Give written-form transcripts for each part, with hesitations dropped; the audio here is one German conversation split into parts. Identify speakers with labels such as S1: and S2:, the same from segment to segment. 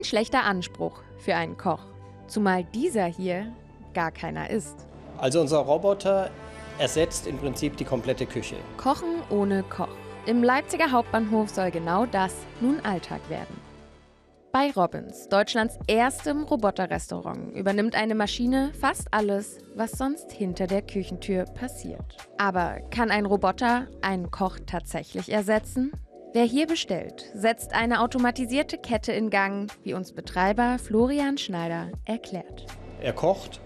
S1: Ein schlechter Anspruch für einen Koch, zumal dieser hier gar keiner ist.
S2: Also unser Roboter ersetzt im Prinzip die komplette Küche.
S1: Kochen ohne Koch. Im Leipziger Hauptbahnhof soll genau das nun Alltag werden. Bei Robbins, Deutschlands erstem Roboterrestaurant, übernimmt eine Maschine fast alles, was sonst hinter der Küchentür passiert. Aber kann ein Roboter einen Koch tatsächlich ersetzen? Wer hier bestellt, setzt eine automatisierte Kette in Gang, wie uns Betreiber Florian Schneider erklärt.
S2: Er kocht,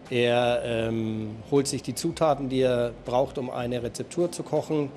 S2: er holt sich die Zutaten, die er braucht, um eine Rezeptur zu kochen.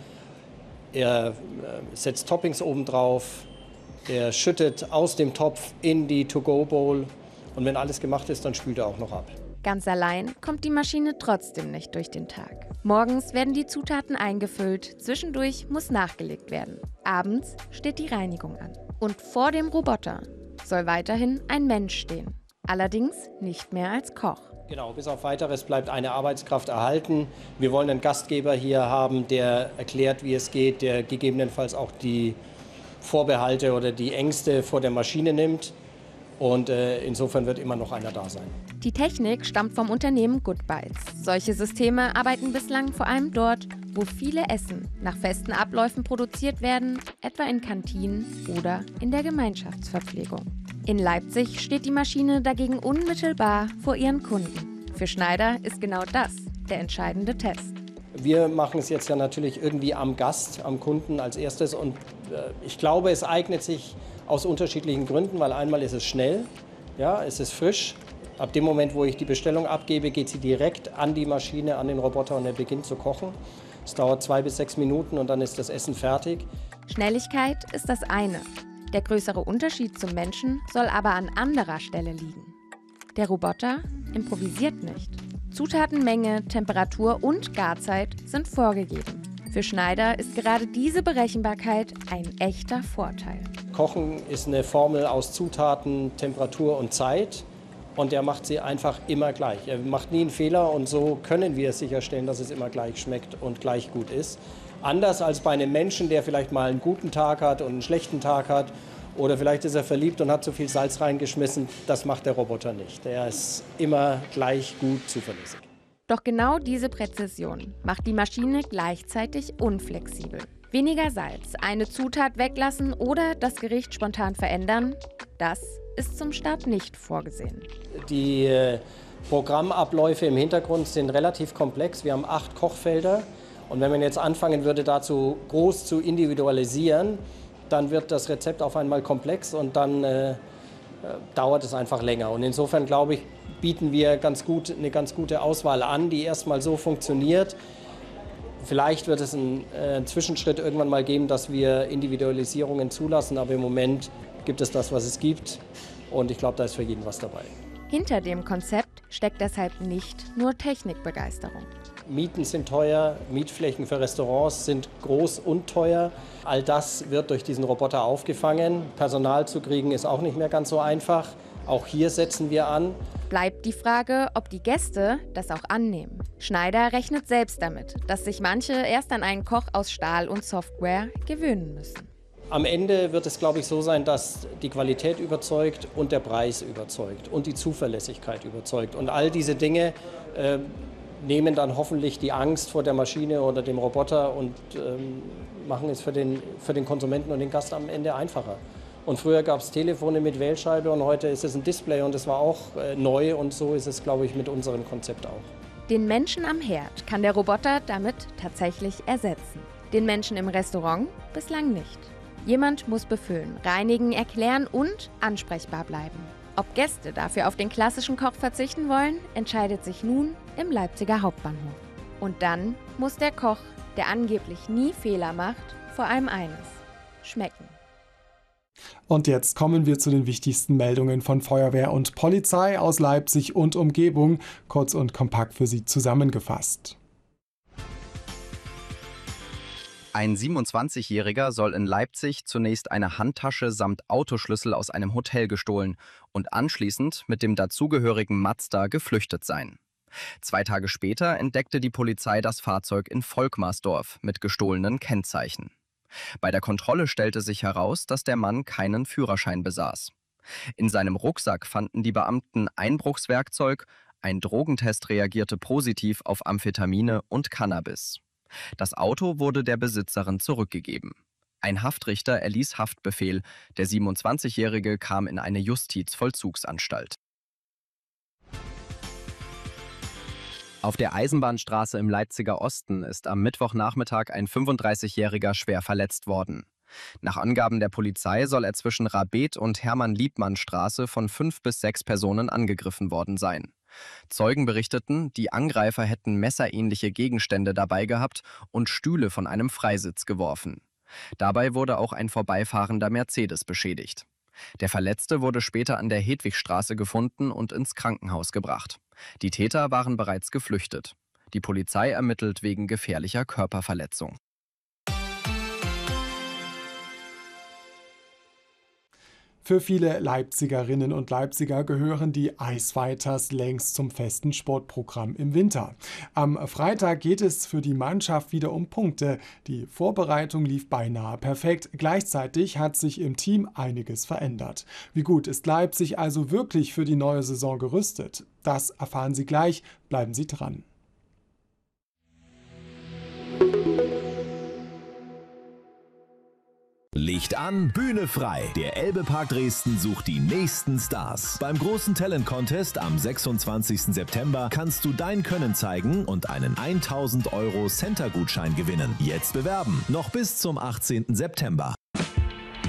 S2: Er setzt Toppings obendrauf. Er schüttet aus dem Topf in die To-Go-Bowl und wenn alles gemacht ist, dann spült er auch noch ab.
S1: Ganz allein kommt die Maschine trotzdem nicht durch den Tag. Morgens werden die Zutaten eingefüllt, zwischendurch muss nachgelegt werden. Abends steht die Reinigung an. Und vor dem Roboter soll weiterhin ein Mensch stehen. Allerdings nicht mehr als Koch.
S2: Genau, bis auf Weiteres bleibt eine Arbeitskraft erhalten. Wir wollen einen Gastgeber hier haben, der erklärt, wie es geht, der gegebenenfalls auch die Vorbehalte oder die Ängste vor der Maschine nimmt. Und insofern wird immer noch einer da sein.
S1: Die Technik stammt vom Unternehmen Good Bites. Solche Systeme arbeiten bislang vor allem dort, wo viele Essen nach festen Abläufen produziert werden, etwa in Kantinen oder in der Gemeinschaftsverpflegung. In Leipzig steht die Maschine dagegen unmittelbar vor ihren Kunden. Für Schneider ist genau das der entscheidende Test.
S2: Wir machen es jetzt ja natürlich irgendwie am Gast, am Kunden als erstes. Und ich glaube, es eignet sich aus unterschiedlichen Gründen, weil einmal ist es schnell, ja, es ist frisch. Ab dem Moment, wo ich die Bestellung abgebe, geht sie direkt an die Maschine, an den Roboter und er beginnt zu kochen. Es dauert 2 bis 6 Minuten und dann ist das Essen fertig.
S1: Schnelligkeit ist das eine. Der größere Unterschied zum Menschen soll aber an anderer Stelle liegen. Der Roboter improvisiert nicht. Zutatenmenge, Temperatur und Garzeit sind vorgegeben. Für Schneider ist gerade diese Berechenbarkeit ein echter Vorteil.
S2: Kochen ist eine Formel aus Zutaten, Temperatur und Zeit. Und er macht sie einfach immer gleich. Er macht nie einen Fehler und so können wir sicherstellen, dass es immer gleich schmeckt und gleich gut ist. Anders als bei einem Menschen, der vielleicht mal einen guten Tag hat und einen schlechten Tag hat. Oder vielleicht ist er verliebt und hat zu viel Salz reingeschmissen. Das macht der Roboter nicht. Er ist immer gleich gut zuverlässig.
S1: Doch genau diese Präzision macht die Maschine gleichzeitig unflexibel. Weniger Salz, eine Zutat weglassen oder das Gericht spontan verändern, das ist zum Start nicht vorgesehen.
S2: Die Programmabläufe im Hintergrund sind relativ komplex. Wir haben 8 Kochfelder. Und wenn man jetzt anfangen würde, dazu groß zu individualisieren, dann wird das Rezept auf einmal komplex und dann dauert es einfach länger. Und insofern, glaube ich, bieten wir eine ganz gute Auswahl an, die erstmal so funktioniert. Vielleicht wird es einen Zwischenschritt irgendwann mal geben, dass wir Individualisierungen zulassen, aber im Moment gibt es das, was es gibt. Und ich glaube, da ist für jeden was dabei.
S1: Hinter dem Konzept steckt deshalb nicht nur Technikbegeisterung.
S2: Mieten sind teuer, Mietflächen für Restaurants sind groß und teuer. All das wird durch diesen Roboter aufgefangen. Personal zu kriegen ist auch nicht mehr ganz so einfach. Auch hier setzen wir an.
S1: Bleibt die Frage, ob die Gäste das auch annehmen. Schneider rechnet selbst damit, dass sich manche erst an einen Koch aus Stahl und Software gewöhnen müssen.
S2: Am Ende wird es, glaube ich, so sein, dass die Qualität überzeugt und der Preis überzeugt und die Zuverlässigkeit überzeugt. Und all diese Dinge nehmen dann hoffentlich die Angst vor der Maschine oder dem Roboter und machen es für den Konsumenten und den Gast am Ende einfacher. Und früher gab es Telefone mit Wählscheibe und heute ist es ein Display und das war auch neu und so ist es, glaube ich, mit unserem Konzept auch.
S1: Den Menschen am Herd kann der Roboter damit tatsächlich ersetzen. Den Menschen im Restaurant bislang nicht. Jemand muss befüllen, reinigen, erklären und ansprechbar bleiben. Ob Gäste dafür auf den klassischen Koch verzichten wollen, entscheidet sich nun im Leipziger Hauptbahnhof. Und dann muss der Koch, der angeblich nie Fehler macht, vor allem eines: schmecken.
S3: Und jetzt kommen wir zu den wichtigsten Meldungen von Feuerwehr und Polizei aus Leipzig und Umgebung, kurz und kompakt für Sie zusammengefasst.
S4: Ein 27-Jähriger soll in Leipzig zunächst eine Handtasche samt Autoschlüssel aus einem Hotel gestohlen und anschließend mit dem dazugehörigen Mazda geflüchtet sein. 2 Tage später entdeckte die Polizei das Fahrzeug in Volkmarsdorf mit gestohlenen Kennzeichen. Bei der Kontrolle stellte sich heraus, dass der Mann keinen Führerschein besaß. In seinem Rucksack fanden die Beamten Einbruchswerkzeug, ein Drogentest reagierte positiv auf Amphetamine und Cannabis. Das Auto wurde der Besitzerin zurückgegeben. Ein Haftrichter erließ Haftbefehl. Der 27-Jährige kam in eine Justizvollzugsanstalt. Auf der Eisenbahnstraße im Leipziger Osten ist am Mittwochnachmittag ein 35-Jähriger schwer verletzt worden. Nach Angaben der Polizei soll er zwischen Rabeth und Hermann-Liebmann-Straße von 5 bis 6 Personen angegriffen worden sein. Zeugen berichteten, die Angreifer hätten messerähnliche Gegenstände dabei gehabt und Stühle von einem Freisitz geworfen. Dabei wurde auch ein vorbeifahrender Mercedes beschädigt. Der Verletzte wurde später an der Hedwigstraße gefunden und ins Krankenhaus gebracht. Die Täter waren bereits geflüchtet. Die Polizei ermittelt wegen gefährlicher Körperverletzung.
S3: Für viele Leipzigerinnen und Leipziger gehören die Eisfighters längst zum festen Sportprogramm im Winter. Am Freitag geht es für die Mannschaft wieder um Punkte. Die Vorbereitung lief beinahe perfekt. Gleichzeitig hat sich im Team einiges verändert. Wie gut ist Leipzig also wirklich für die neue Saison gerüstet? Das erfahren Sie gleich. Bleiben Sie dran.
S5: Licht an, Bühne frei. Der Elbe-Park Dresden sucht die nächsten Stars. Beim großen Talent-Contest am 26. September kannst du dein Können zeigen und einen 1.000 € Center-Gutschein gewinnen. Jetzt bewerben, noch bis zum 18. September.